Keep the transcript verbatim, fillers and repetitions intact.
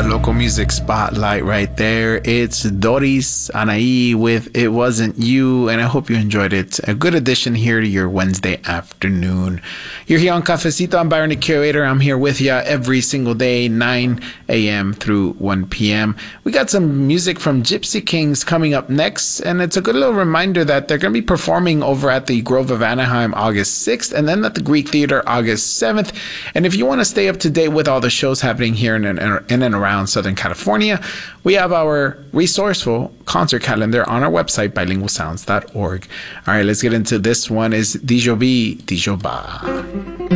Local Music Spotlight right there. It's Doris Anaí with It Wasn't You, and I hope you enjoyed it. A good addition here to your Wednesday afternoon. You're here on Cafecito. I'm Byron the Curator. I'm here with you every single day, nine a.m. through one p.m. We got some music from Gypsy Kings coming up next, and it's a good little reminder that they're going to be performing over at the Grove of Anaheim August sixth, and then at the Greek Theater August seventh. And if you want to stay up to date with all the shows happening here in and, in and around Southern California, we have our resourceful concert calendar on our website, bilingual sounds dot org. All right, let's get into this one. Is Dijobi Dijoba.